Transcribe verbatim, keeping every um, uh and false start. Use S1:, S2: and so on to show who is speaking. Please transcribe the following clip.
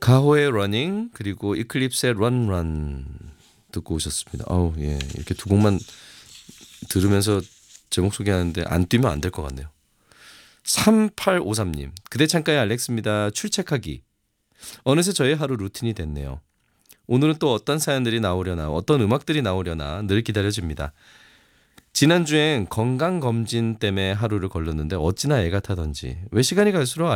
S1: 가호의 러닝 그리고 이클립스의 런런 듣고 오셨습니다. 아우 예 이렇게 두 곡만 들으면서 제목 소개하는데 안 뛰면 안 될 것 같네요. 삼팔오삼 님 그대 창가의 알렉스입니다. 출첵하기 어느새 저의 하루 루틴이 됐네요. 오늘은 또 어떤 사연들이 나오려나 어떤 음악들이 나오려나 늘 기다려집니다. 지난주엔 건강검진 때문에 하루를 걸렸는데 어찌나 애가 타던지 왜 시간이 갈수록